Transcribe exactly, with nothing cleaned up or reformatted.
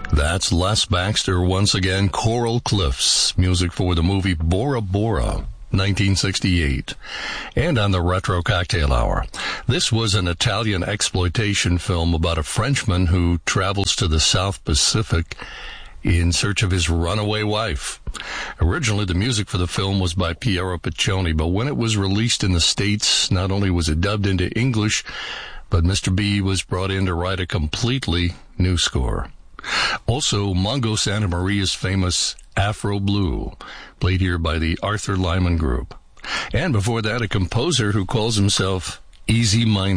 That's Les Baxter once again, Coral Cliffs, music for the movie Bora Bora, nineteen sixty-eight. And on the Retro Cocktail Hour, this was an Italian exploitation film about a Frenchman who travels to the South Pacific in search of his runaway wife. Originally, the music for the film was by Piero Piccioni, but when it was released in the States, not only was it dubbed into English, but Mister B was brought in to write a completely new score. Also, Mongo Santa Maria's famous Afro Blue, played here by the Arthur Lyman Group. And before that, a composer who calls himself Easy Minor.